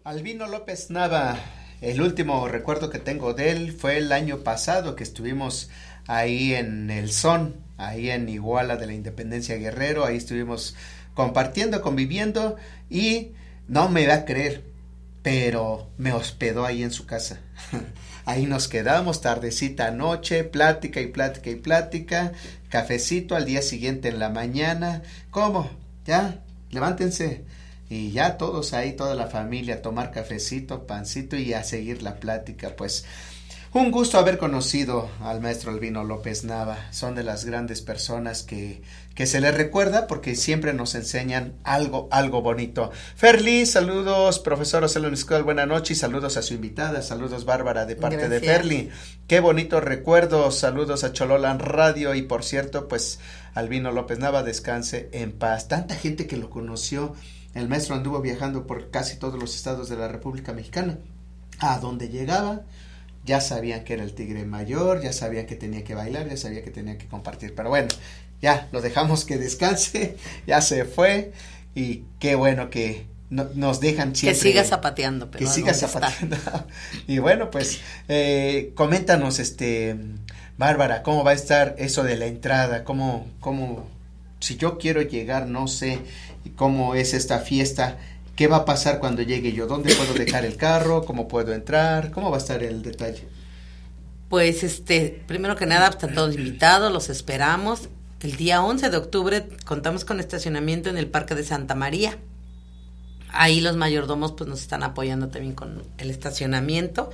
Albino López Nava, el último recuerdo que tengo de él fue el año pasado que estuvimos ahí en el Son, ahí en Iguala de la Independencia Guerrero, ahí estuvimos compartiendo, conviviendo y no me va a creer, pero me hospedó ahí en su casa. Ahí nos quedamos tardecita noche, plática y plática y plática, cafecito al día siguiente en la mañana. ¿Cómo? ¿Ya? Levántense. Y ya todos ahí, toda la familia, a tomar cafecito, pancito y a seguir la plática. Pues un gusto haber conocido al maestro Albino López Nava. Son de las grandes personas que se les recuerda porque siempre nos enseñan algo bonito. Ferli, saludos, profesor Ocelo Niscal, buenas noches, saludos a su invitada, saludos Bárbara de parte de Ferli. Qué bonitos recuerdos, saludos a Chololan Radio y por cierto, pues Albino López Nava, descanse en paz. Tanta gente que lo conoció, el maestro anduvo viajando por casi todos los estados de la República Mexicana. A donde llegaba, ya sabían que era el tigre mayor, ya sabían que tenía que bailar, ya sabía que tenía que compartir, pero bueno, ya lo dejamos que descanse, ya se fue y qué bueno que nos dejan siempre. Que siga zapateando. Pero que siga zapateando. Y bueno, pues coméntanos, Bárbara, ¿cómo va a estar eso de la entrada? ¿Cómo, si yo quiero llegar, no sé cómo es esta fiesta? ¿Qué va a pasar cuando llegue yo? ¿Dónde puedo dejar el carro? ¿Cómo puedo entrar? ¿Cómo va a estar el detalle? Pues primero que nada, están todos invitados, los esperamos. El día 11 de octubre contamos con estacionamiento en el Parque de Santa María. Ahí los mayordomos pues nos están apoyando también con el estacionamiento.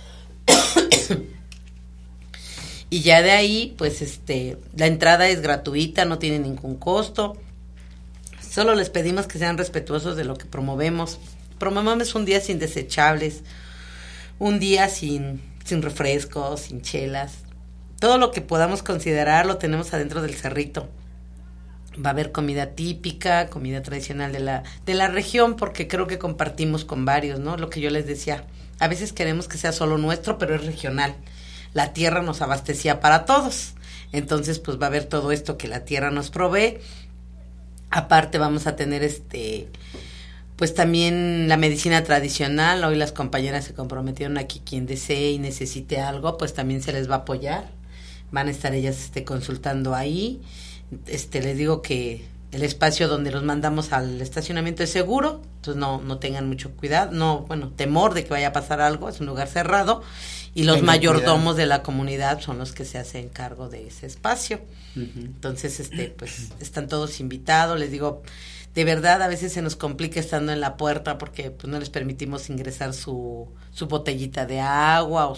Y ya de ahí, pues la entrada es gratuita, no tiene ningún costo. Solo les pedimos que sean respetuosos de lo que promovemos. Promovemos un día sin desechables, un día sin refrescos, sin chelas. Todo lo que podamos considerar lo tenemos adentro del cerrito. Va a haber comida típica, comida tradicional de la región, porque creo que compartimos con varios, ¿no? Lo que yo les decía, a veces queremos que sea solo nuestro, pero es regional. La tierra nos abastecía para todos. Entonces, pues va a haber todo esto que la tierra nos provee. Aparte vamos a tener pues también la medicina tradicional. Hoy las compañeras se comprometieron a que quien desee y necesite algo, pues también se les va a apoyar. Van a estar ellas consultando ahí. Les digo que el espacio donde los mandamos al estacionamiento es seguro, entonces no tengan mucho cuidado, temor de que vaya a pasar algo, es un lugar cerrado y los mayordomos de la comunidad son los que se hacen cargo de ese espacio. Uh-huh. Entonces, pues están todos invitados, les digo, de verdad a veces se nos complica estando en la puerta porque pues no les permitimos ingresar su botellita de agua o